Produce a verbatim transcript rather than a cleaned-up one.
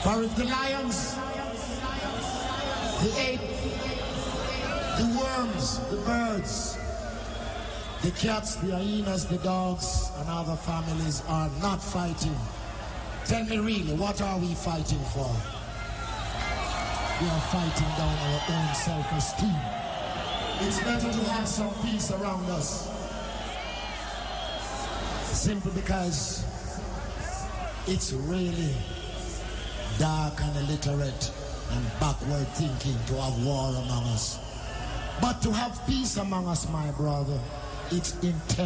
For if the lions, the ape, the worms, the birds, the cats, the hyenas, the dogs, and other families are not fighting, tell me really, what are we fighting for? We are fighting down our own self-esteem. It's better to have some peace around us. Simply because it's really dark and illiterate and backward thinking to have war among us. But to have peace among us, my brother, it's intense.